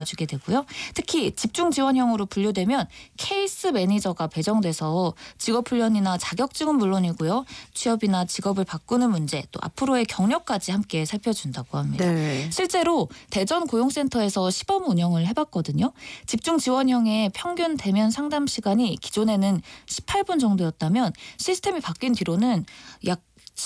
주게 되고요. 특히 집중 지원형으로 분류되면 케이스 매니저가 배정돼서 직업 훈련이나 자격증은 물론이고요. 취업이나 직업을 바꾸는 문제, 또 앞으로의 경력까지 함께 살펴준다고 합니다. 네. 실제로 대전 고용센터에서 시범 운영을 해봤거든요. 집중 지원형의 평균 대면 상담 시간이 기존에는 18분 정도였다면 시스템이 바뀐 뒤로는 약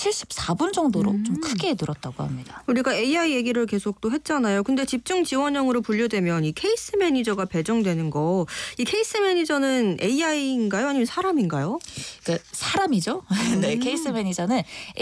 74분 정도로 좀 크게 늘었다고 합니다. 우리가 AI 얘기를 계속 또 했잖아요. 근데 집중 지원형으로 분류되면 이 케이스 매니저가 배정되는 거, 이 케이스 매니저는 AI인가요? 아니면 사람인가요? 사람이죠. 네, 케이스 매니저는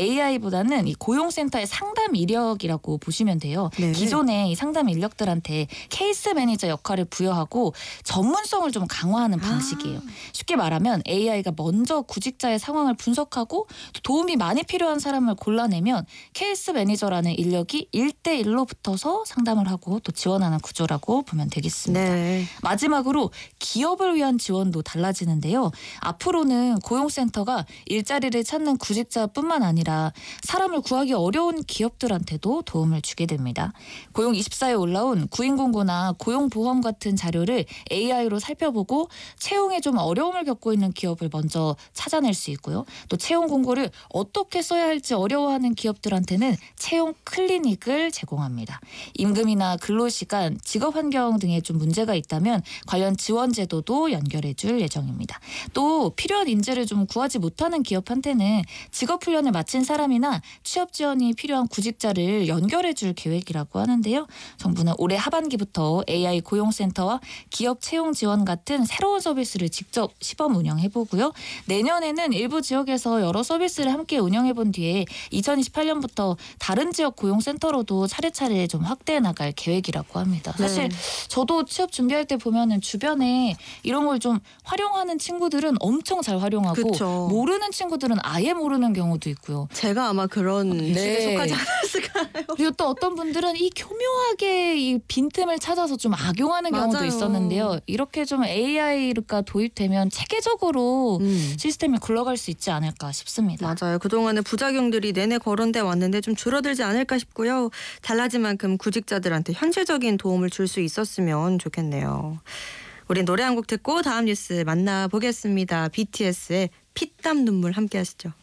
AI보다는 이 고용센터의 상담 이력이라고 보시면 돼요. 네. 기존의 이 상담 인력들한테 케이스 매니저 역할을 부여하고 전문성을 좀 강화하는 방식이에요. 쉽게 말하면 AI가 먼저 구직자의 상황을 분석하고 도움이 많이 필요한 사람을 골라내면 케이스 매니저라는 인력이 1대1로 붙어서 상담을 하고 또 지원하는 구조라고 보면 되겠습니다. 네. 마지막으로 기업을 위한 지원도 달라지는데요. 앞으로는 고용센터가 일자리를 찾는 구직자뿐만 아니라 사람을 구하기 어려운 기업들한테도 도움을 주게 됩니다. 고용24에 올라온 구인공고나 고용보험 같은 자료를 AI로 살펴보고 채용에 좀 어려움을 겪고 있는 기업을 먼저 찾아낼 수 있고요. 또 채용 공고를 어떻게 써야 할지 어려워하는 기업들한테는 채용 클리닉을 제공합니다. 임금이나 근로시간, 직업환경 등에 좀 문제가 있다면 관련 지원 제도도 연결해 줄 예정입니다. 또 필요한 인재를 좀 구하지 못하는 기업한테는 직업훈련을 마친 사람이나 취업 지원이 필요한 구직자를 연결해 줄 계획이라고 하는데요. 정부는 올해 하반기부터 AI 고용센터와 기업 채용 지원 같은 새로운 서비스를 직접 시범 운영해보고요. 내년에는 일부 지역에서 여러 서비스를 함께 운영해본 뒤에 2028년부터 다른 지역 고용센터로도 차례차례 좀 확대해 나갈 계획이라고 합니다. 사실 저도 취업 준비할 때 보면은 주변에 이런 걸 좀 활용하는 친구들은 엄청 잘 활용하고 그쵸. 모르는 친구들은 아예 모르는 경우도 있고요. 제가 아마 그런 식에 속하지 않았을까요? 그리고 또 어떤 분들은 이 교묘하게 이 빈틈을 찾아서 좀 악용하는 경우도 맞아요. 있었는데요. 이렇게 좀 AI가 도입되면 체계적으로 시스템이 굴러갈 수 있지 않을까 싶습니다. 맞아요. 그동안의 부작용들이 내내 거론돼 왔는데 좀 줄어들지 않을까 싶고요. 달라진 만큼 구직자들한테 현실적인 도움을 줄 수 있었으면 좋겠네요. 우린 노래 한 곡 듣고 다음 뉴스 만나보겠습니다. BTS의 피땀 눈물 함께 하시죠.